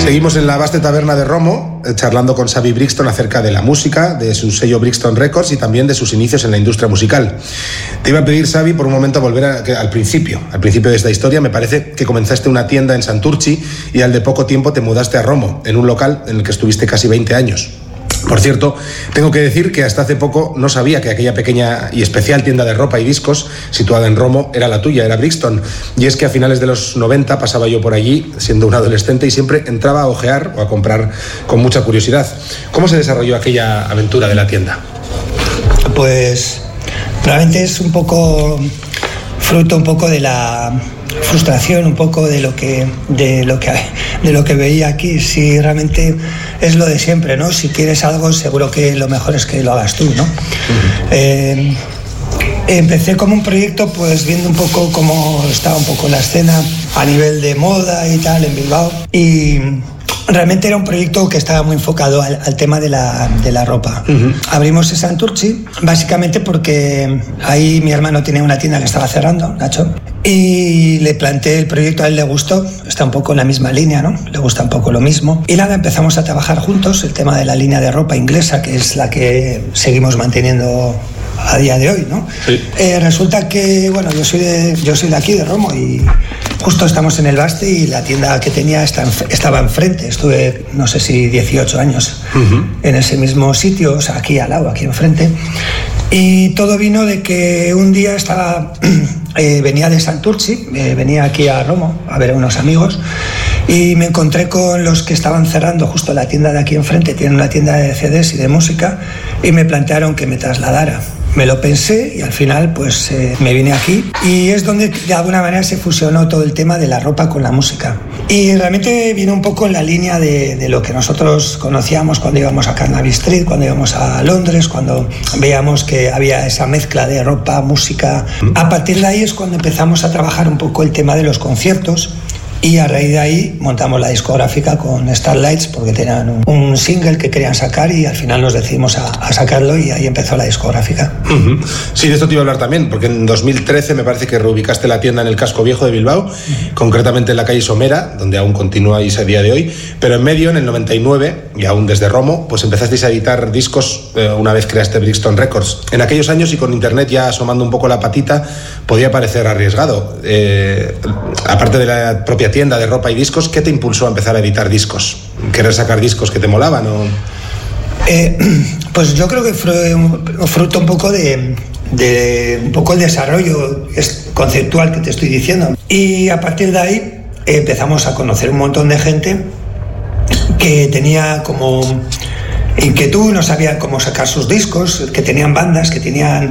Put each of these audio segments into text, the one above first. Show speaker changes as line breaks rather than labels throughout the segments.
Seguimos en la vaste taberna de Romo, charlando con Xavi Brixton acerca de la música, de su sello Brixton Records y también de sus inicios en la industria musical. Te iba a pedir, Xavi, por un momento volver al principio de esta historia. Me parece que comenzaste una tienda en Santurtzi y al de poco tiempo te mudaste a Romo, en un local en el que estuviste casi 20 años. Por cierto, tengo que decir que hasta hace poco no sabía que aquella pequeña y especial tienda de ropa y discos situada en Romo era la tuya, era Brixton. Y es que a finales de los 90 pasaba yo por allí, siendo un adolescente, y siempre entraba a ojear o a comprar con mucha curiosidad. ¿Cómo se desarrolló aquella aventura de la tienda?
Pues realmente es un poco fruto un poco de la frustración, un poco de lo que veía aquí. Si realmente es lo de siempre, ¿no? Si quieres algo, seguro que lo mejor es que lo hagas tú, ¿no? Uh-huh. Empecé como un proyecto, pues viendo un poco cómo estaba un poco la escena a nivel de moda y tal en Bilbao, y realmente era un proyecto que estaba muy enfocado al tema de la ropa. Uh-huh. Abrimos en Santurtzi, básicamente porque ahí mi hermano tenía una tienda que estaba cerrando, Nacho, y le planteé el proyecto, a él le gustó, está un poco en la misma línea, ¿no? Le gusta un poco lo mismo. Y nada, empezamos a trabajar juntos el tema de la línea de ropa inglesa, que es la que seguimos manteniendo a día de hoy, ¿no? Sí. Resulta que, bueno, yo soy de aquí, de Romo, y justo estamos en el Baste y la tienda que tenía estaba enfrente. Estuve, no sé si 18 años uh-huh. en ese mismo sitio, o sea, aquí al lado, aquí enfrente. Y todo vino de que un día venía de Santurtzi, venía aquí a Romo a ver a unos amigos, y me encontré con los que estaban cerrando justo la tienda de aquí enfrente. Tienen una tienda de CDs y de música, y me plantearon que me trasladara. Me lo pensé y al final pues me vine aquí, y es donde de alguna manera se fusionó todo el tema de la ropa con la música. Y realmente vino un poco en la línea de lo que nosotros conocíamos cuando íbamos a Carnaby Street, cuando íbamos a Londres, cuando veíamos que había esa mezcla de ropa, música. A partir de ahí es cuando empezamos a trabajar un poco el tema de los conciertos. Y a raíz de ahí montamos la discográfica con Starlights, porque tenían un single que querían sacar, y al final nos decidimos a sacarlo, y ahí empezó la discográfica. Uh-huh.
Sí, de esto te iba a hablar también, porque en 2013 me parece que reubicaste la tienda en el casco viejo de Bilbao, uh-huh. concretamente en la calle Somera, donde aún continúais a día de hoy, pero en medio, en el 99, y aún desde Romo, pues empezasteis a editar discos una vez creaste Brixton Records. En aquellos años, y con internet ya asomando un poco la patita, podía parecer arriesgado. Aparte de la propia tienda de ropa y discos, ¿qué te impulsó a empezar a editar discos? ¿Querer sacar discos que te molaban o...?
Pues yo creo que fue fruto un poco de un poco el desarrollo conceptual que te estoy diciendo. Y a partir de ahí empezamos a conocer un montón de gente que tenía como inquietud, no sabían cómo sacar sus discos, que tenían bandas, que tenían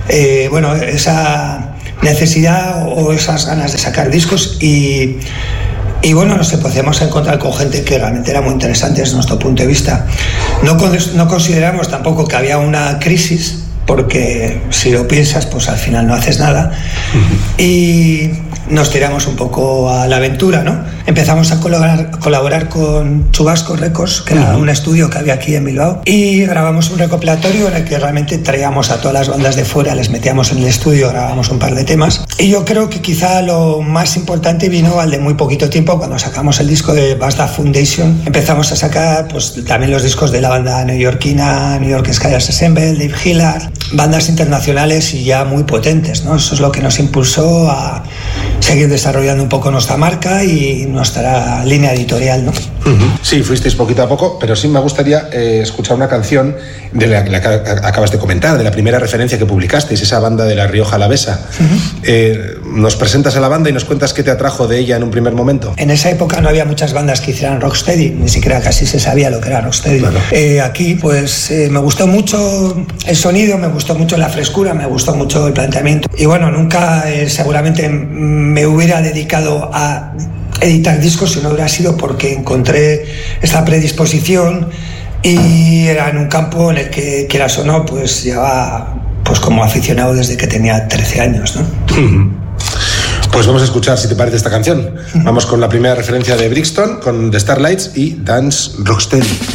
esa necesidad o esas ganas de sacar discos, y bueno, nos empezamos a encontrar con gente que realmente era muy interesante desde nuestro punto de vista. No consideramos tampoco que había una crisis, porque si lo piensas, pues al final no haces nada. Uh-huh. Y nos tiramos un poco a la aventura, ¿no? Empezamos a colaborar con Chubasco Records, que era un estudio que había aquí en Bilbao, y grabamos un recopilatorio en el que realmente traíamos a todas las bandas de fuera, les metíamos en el estudio, grabamos un par de temas. Y yo creo que quizá lo más importante vino al de muy poquito tiempo, cuando sacamos el disco de Basta Foundation. Empezamos a sacar pues también los discos de la banda neoyorquina, New York Skylarks Ensemble, Dave Hillard, bandas internacionales y ya muy potentes, ¿no? Eso es lo que nos impulsó a seguir desarrollando un poco nuestra marca y nuestra línea editorial, ¿no?
Uh-huh. Sí, fuisteis poquito a poco, pero sí me gustaría escuchar una canción de la que acabas de comentar, de la primera referencia que publicasteis, esa banda de La Rioja Alavesa. Uh-huh. ¿Nos presentas a la banda y nos cuentas qué te atrajo de ella en un primer momento?
En esa época no había muchas bandas que hicieran rocksteady, ni siquiera casi se sabía lo que era rocksteady. Claro. Aquí pues me gustó mucho el sonido, me gustó mucho la frescura, me gustó mucho el planteamiento, y bueno, nunca seguramente me hubiera dedicado a editar discos si no hubiera sido porque encontré esta predisposición, y era en un campo en el que, quieras o no, pues llevaba pues como aficionado desde que tenía 13 años, ¿no?
Uh-huh. Pues vamos a escuchar, si te parece, esta canción. Vamos con la primera referencia de Brixton, con The Starlights y Dance Rocksteady.